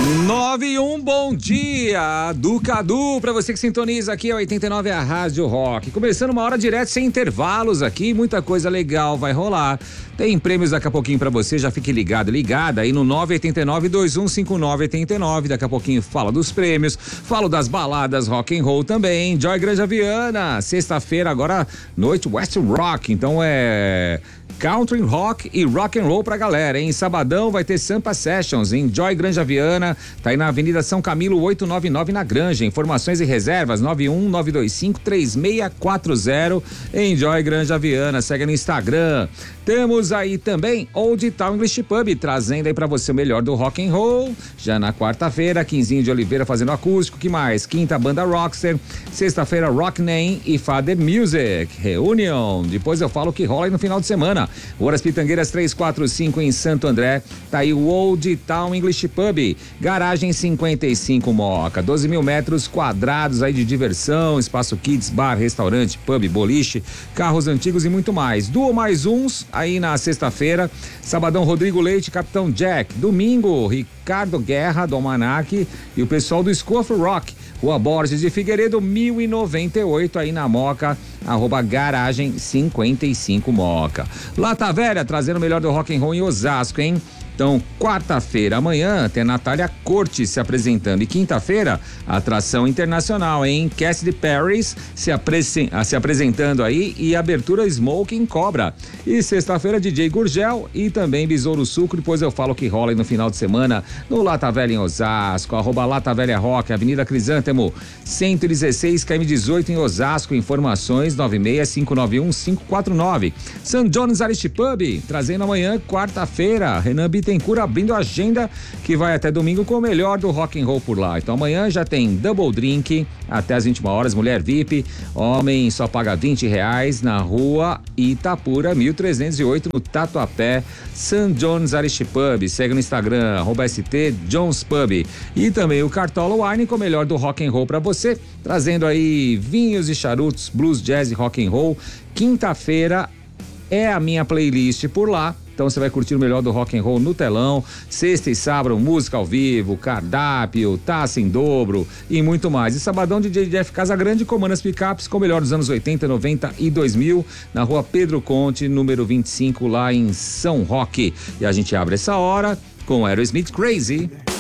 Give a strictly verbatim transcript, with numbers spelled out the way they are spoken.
nove e um, bom dia do Cadu, pra você que sintoniza aqui a oitenta e nove, a Rádio Rock. Começando uma hora direto, sem intervalos aqui, muita coisa legal vai rolar. Tem prêmios daqui a pouquinho pra você, já fique ligado, ligada aí no nove oito nove, dois um cinco nove oito nove. Daqui a pouquinho fala dos prêmios, falo das baladas rock and roll também. Joy Granja Viana, sexta-feira agora, noite West Rock, então é country rock e rock and roll pra galera, hein? Sabadão vai ter Sampa Sessions em Joy Granja Viana, tá aí na Avenida São Camilo oitocentos e noventa e nove na Granja. Informações e reservas nove um nove dois cinco três seis quatro zero em Joy Granja Viana. Segue no Instagram. Temos aí também Old Town English Pub, trazendo aí pra você o melhor do rock and roll. Já na quarta-feira, Quinzinho de Oliveira fazendo acústico. Que mais? Quinta, banda Rockster. Sexta-feira, Rock Name e Father Music. Reunion. Depois eu falo o que rola aí no final de semana. Horas Pitangueiras trezentos e quarenta e cinco em Santo André. Tá aí o Old Town English Pub. Garagem cinquenta e cinco Moca. doze mil metros quadrados aí de diversão. Espaço kids, bar, restaurante, pub, boliche, carros antigos e muito mais. Duo mais uns aí na sexta-feira. Sabadão, Rodrigo Leite, Capitão Jack. Domingo, Ricardo Guerra do Almanac e o pessoal do Scoff Rock. Rua Borges de Figueiredo, mil e noventa e oito, aí na Moca, arroba garagem cinquenta e cinco Moca. Lata Velha, trazendo o melhor do rock and roll em Osasco, hein? Então, quarta-feira, amanhã, tem a Natália Cortes se apresentando. E quinta-feira, atração internacional, hein? Cassidy Paris se, apresen- se apresentando aí e abertura Smoking Cobra. E sexta-feira, D J Gurgel e também Besouro Sucro. Depois eu falo o que rola aí no final de semana no Lata Velha em Osasco, arroba Lata Velha Rock, Avenida Crisântemo, cento e dezesseis, quilômetro dezoito em Osasco. Informações nove seis cinco nove um cinco quatro nove. San John's Irish Pub, trazendo amanhã, quarta-feira, Renan Bittencourt abrindo a agenda que vai até domingo com o melhor do rock and roll por lá. Então amanhã já tem Double Drink até as vinte e uma horas, mulher V I P, homem só paga vinte reais na rua Itapura, mil trezentos e oito no Tatuapé, San John's Irish Pub. Segue no Instagram, arroba S T John's Pub. E também o Cartola Wine com o melhor do rock and roll pra você, trazendo aí vinhos e charutos, blues, jazz e rock and roll. Quinta-feira é a minha playlist por lá. Então você vai curtir o melhor do rock and roll no telão. Sexta e sábado, música ao vivo, cardápio, taça em dobro e muito mais. E sabadão, D J Jeff Casagrande comanda as picapes com o melhor dos anos oitenta, noventa e dois mil na rua Pedro Conte, número vinte e cinco, lá em São Roque. E a gente abre essa hora com Aerosmith Crazy.